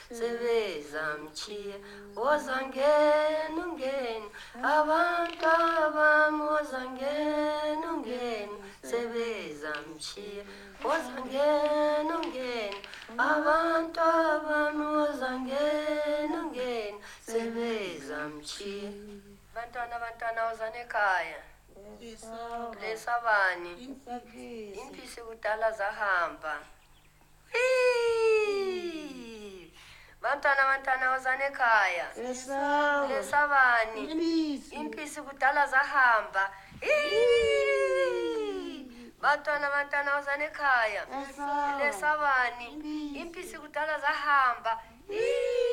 sebezamchiya wozangena ungena abantu abami wozangena ungena sebezamchiya wozangena ungena abantu abami wozangena ungena sebezamchiya bantwana wozana ekhaya lesabani impisi kudala zahamba bantwana wozana ekhaya lesabani impisi kudala zahamba bantwana wozana ekhaya lesabani impisi kudala zahamba